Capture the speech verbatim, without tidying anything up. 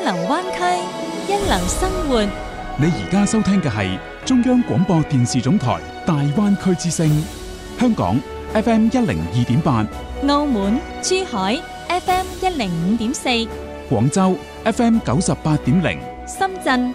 流灣區，一流生活。 你而家收聽嘅係中央廣播電視總台大灣區之聲，香港 F M 一零二點八， 澳門、珠海 F M 一零五點四， 廣州 F M 九十八點零， 深圳